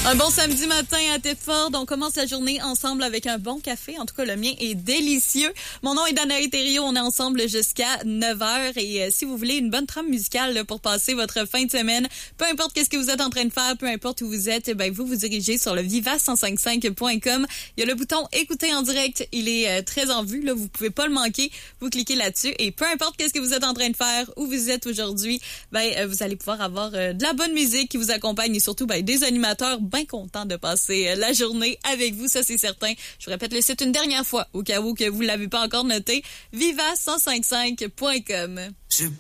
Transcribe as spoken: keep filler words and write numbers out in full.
Un bon samedi matin à Thetford. On commence la journée ensemble avec un bon café. En tout cas, le mien est délicieux. Mon nom est Danae Thériault. On est ensemble jusqu'à neuf heures. Et euh, si vous voulez une bonne trame musicale là, pour passer votre fin de semaine, peu importe qu'est-ce que vous êtes en train de faire, peu importe où vous êtes, eh ben vous vous dirigez sur le viva cent cinquante-cinq point com. Il y a le bouton écouter en direct. Il est euh, très en vue. Là, vous pouvez pas le manquer. Vous cliquez là-dessus et peu importe qu'est-ce que vous êtes en train de faire, où vous êtes aujourd'hui, ben euh, vous allez pouvoir avoir euh, de la bonne musique qui vous accompagne et surtout ben, des animateurs bien content de passer la journée avec vous, ça c'est certain. Je vous répète le site une dernière fois, au cas où que vous l'avez pas encore noté, viva cent cinquante-cinq point com.